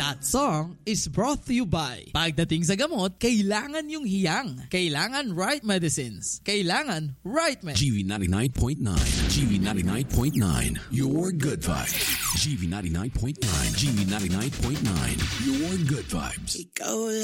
That song is brought to you by pagdating sa gamot, kailangan yung hiyang. Kailangan right medicines. Kailangan right GV99.9. GV99.9. Your good vibes. GV99.9. GV99.9. Your good vibes.